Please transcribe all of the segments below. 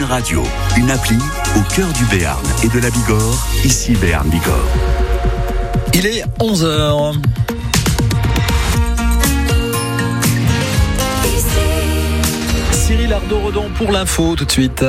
Radio, une appli au cœur du Béarn et de la Bigorre, ici Béarn Bigorre. Il est 11h. Cyril Ardo-Redon pour l'info tout de suite.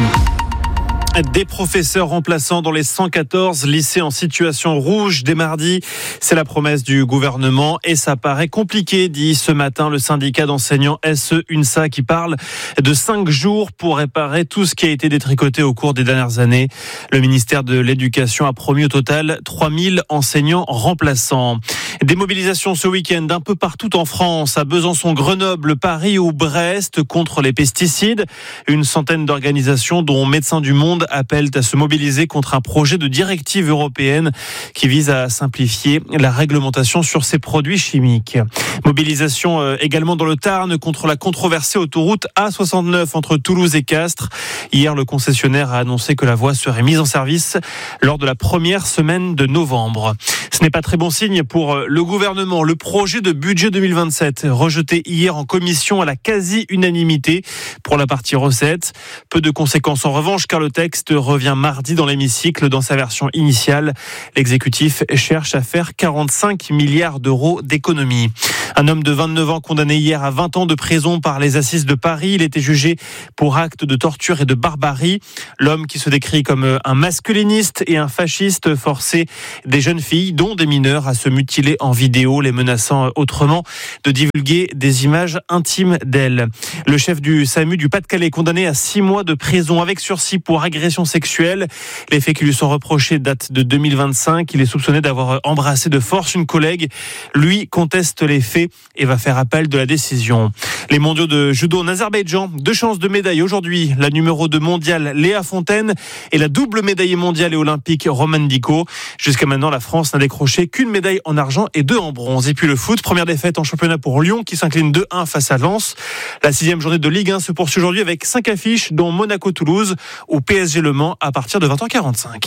Des professeurs remplaçants dans les 114 lycées en situation rouge dès mardi. C'est la promesse du gouvernement et ça paraît compliqué, dit ce matin le syndicat d'enseignants SE-UNSA qui parle de 5 jours pour réparer tout ce qui a été détricoté au cours des dernières années. Le ministère de l'Éducation a promis au total 3000 enseignants remplaçants. Des mobilisations ce week-end un peu partout en France, à Besançon, Grenoble, Paris ou Brest contre les pesticides. Une centaine d'organisations dont Médecins du Monde appellent à se mobiliser contre un projet de directive européenne qui vise à simplifier la réglementation sur ces produits chimiques. Mobilisation également dans le Tarn contre la controversée autoroute A69 entre Toulouse et Castres. Hier, le concessionnaire a annoncé que la voie serait mise en service lors de la première semaine de novembre. Ce n'est pas très bon signe pour le gouvernement. Le projet de budget 2027 rejeté hier en commission à la quasi-unanimité pour la partie recettes. Peu de conséquences en revanche car le texte revient mardi dans l'hémicycle dans sa version initiale. L'exécutif cherche à faire 45 milliards d'euros d'économies. Un homme de 29 ans condamné hier à 20 ans de prison par les assises de Paris. Il était jugé pour actes de torture et de barbarie. L'homme qui se décrit comme un masculiniste et un fasciste forçait des jeunes filles, dont des mineurs, à se mutiler en vidéo, les menaçant autrement de divulguer des images intimes d'elles. Le chef du SAMU du Pas-de-Calais condamné à 6 mois de prison avec sursis pour agression sexuelle. Les faits qui lui sont reprochés datent de 2025. Il est soupçonné d'avoir embrassé de force une collègue. Lui conteste les faits et va faire appel de la décision. Les mondiaux de judo en Azerbaïdjan, 2 chances de médaille aujourd'hui. La numéro 2 mondiale Léa Fontaine et la double médaillée mondiale et olympique Roman Dico. Jusqu'à maintenant, la France n'a décroché qu'une médaille en argent et 2 en bronze. Et puis le foot, première défaite en championnat pour Lyon qui s'incline 2-1 face à Lens. La 6e journée de Ligue 1 se poursuit aujourd'hui avec 5 affiches dont Monaco-Toulouse ou PSG Le Mans à partir de 20h45.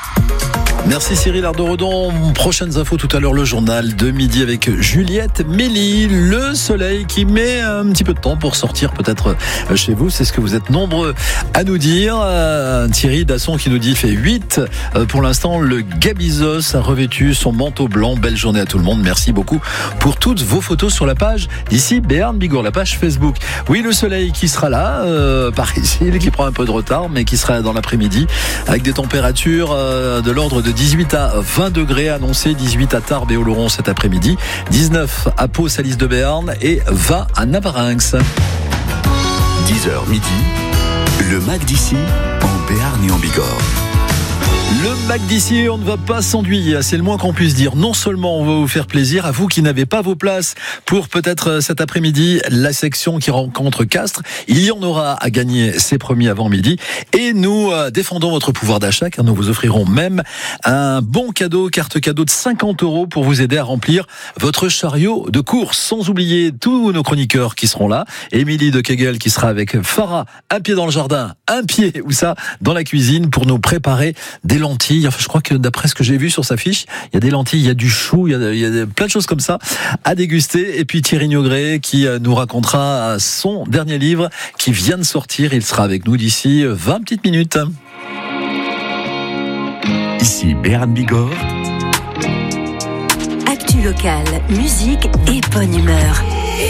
Merci Cyril Ardo-Redon. Prochaines infos tout à l'heure, le journal de midi avec Juliette Méli. Le soleil qui met un petit peu de temps pour sortir peut-être chez vous. C'est ce que vous êtes nombreux à nous dire. Thierry Dasson qui nous dit fait 8. Pour l'instant, le Gabizos a revêtu son manteau blanc. Belle journée à tout le monde. Merci beaucoup pour toutes vos photos sur la page d'ici Béarn Bigorre, la page Facebook. Oui, le soleil qui sera là, par ici, qui prend un peu de retard, mais qui sera dans l'après-midi avec des températures de l'ordre de 18 à 20 degrés annoncés, 18 à Tarbes et Oloron cet après-midi, 19 à Pau, Salis de Béarn et 20 à Navarinx. 10h midi, le MAC d'ici en Béarn et en Bigorre. Le MAC d'ici, on ne va pas s'ennuyer, c'est le moins qu'on puisse dire. Non seulement on va vous faire plaisir, à vous qui n'avez pas vos places pour peut-être cet après-midi la section qui rencontre Castres, il y en aura à gagner, c'est promis avant midi. Et nous défendons votre pouvoir d'achat car nous vous offrirons même un bon cadeau, carte cadeau de 50 € pour vous aider à remplir votre chariot de course. Sans oublier tous nos chroniqueurs qui seront là. Émilie de Kegel qui sera avec Farah, un pied dans le jardin, un pied, où ça, dans la cuisine pour nous préparer des lentilles. Enfin, je crois que d'après ce que j'ai vu sur sa fiche, il y a des lentilles, il y a du chou, il y a plein de choses comme ça à déguster. Et puis Thierry Niogré qui nous racontera son dernier livre qui vient de sortir. Il sera avec nous d'ici 20 petites minutes. Ici Béarn Bigorre. Actu locale, musique et bonne humeur.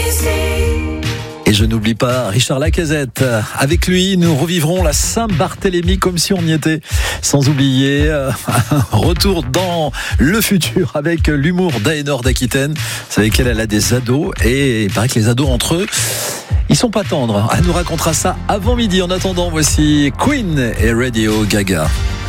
Et je n'oublie pas Richard Lacazette. Avec lui, nous revivrons la Saint-Barthélemy comme si on y était. Sans oublier un retour dans le futur avec l'humour d'Aénor d'Aquitaine. Vous savez qu'elle a des ados et il paraît que les ados entre eux, ils sont pas tendres. Elle nous racontera ça avant midi. En attendant, voici Queen et Radio Gaga.